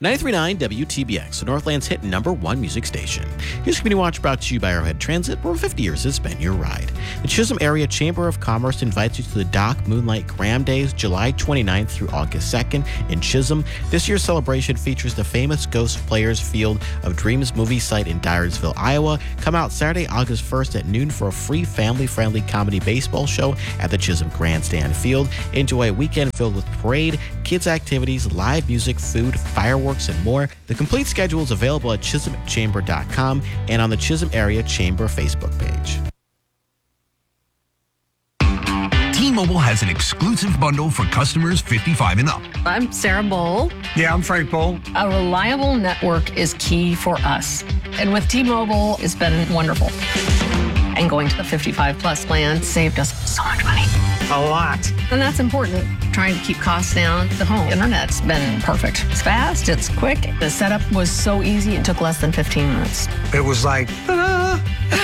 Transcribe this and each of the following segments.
93.9 WTBX, the Northland's hit #1 music station. Here's Community Watch brought to you by Arrowhead Transit, where 50 years has been your ride. The Chisholm Area Chamber of Commerce invites you to the Dock Moonlight Graham Days, July 29th through August 2nd in Chisholm. This year's celebration features the famous Ghost Players Field of Dreams movie site in Dyersville, Iowa. Come out Saturday, August 1st at noon for a free family-friendly comedy baseball show at the Chisholm Grandstand Field. Enjoy a weekend filled with parade, kids' activities, live music, food, fireworks, and more. The complete schedule is available at chisholmchamber.com and on the Chisholm Area Chamber Facebook page. T-Mobile has an exclusive bundle for customers 55 and up. I'm Sarah Bowl. Yeah, I'm Frank Bowl. A reliable network is key for us. And with T-Mobile, it's been wonderful. And going to the 55 plus plan saved us so much money. A lot. And that's important. Trying to keep costs down. The home internet's been perfect. It's fast, it's quick. The setup was so easy, it took less than 15 minutes. It was like, ta-da!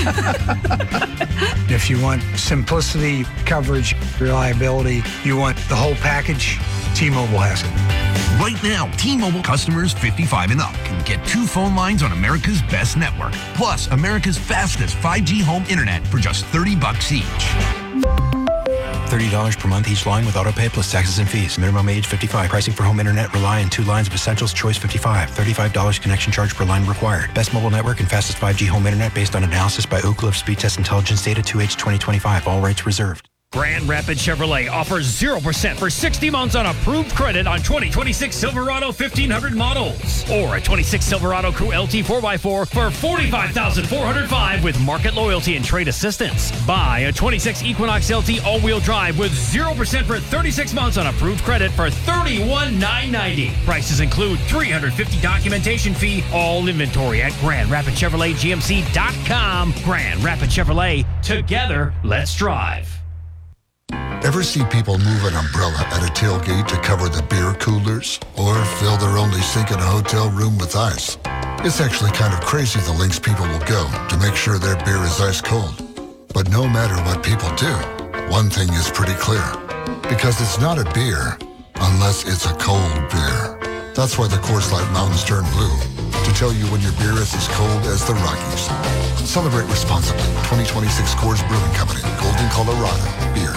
If you want simplicity, coverage, reliability, you want the whole package, T-Mobile has it. Right now, T-Mobile customers 55 and up can get 2 phone lines on America's best network, plus America's fastest 5G home internet for just $30 each. $30 per month each line with autopay plus taxes and fees. Minimum age 55. Pricing for home internet rely on 2 lines of Essentials Choice 55. $35 connection charge per line required. Best mobile network and fastest 5G home internet based on analysis by Oak Cliff Speed Test Intelligence data 2H 2025. All rights reserved. Grand Rapids Chevrolet offers 0% for 60 months on approved credit on 2026 Silverado 1500 models. Or a 26 Silverado Crew LT 4x4 for $45,405 with market loyalty and trade assistance. Buy a 26 Equinox LT all-wheel drive with 0% for 36 months on approved credit for $31,990. Prices include $350 documentation fee, all inventory at GrandRapidChevroletGMC.com. Grand Rapids Chevrolet, together, let's drive. Ever see people move an umbrella at a tailgate to cover the beer coolers? Or fill their only sink in a hotel room with ice? It's actually kind of crazy the lengths people will go to make sure their beer is ice cold. But no matter what people do, one thing is pretty clear. Because it's not a beer unless it's a cold beer. That's why the Coors Light Mountains turn blue. To tell you when your beer is as cold as the Rockies. Celebrate responsibly. 2026 Coors Brewing Company. Golden, Colorado. Beer.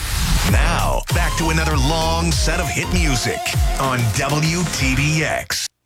Now, back to another long set of hit music on WTBX.